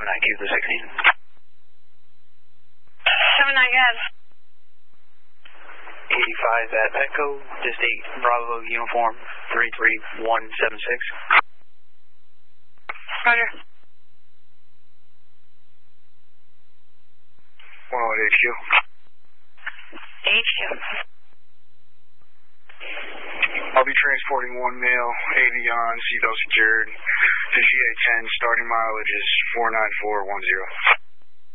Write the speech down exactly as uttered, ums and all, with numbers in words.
seven nine, keep the sixteen. seven nine, go ahead. eighty-five at Petco, just eight Bravo uniform three three one seven six. Roger. one oh eight H Q. H Q. I'll be transporting one male, eighty on, seatbelt secured, fifty-eight ten, starting mileage is four nine four one zero.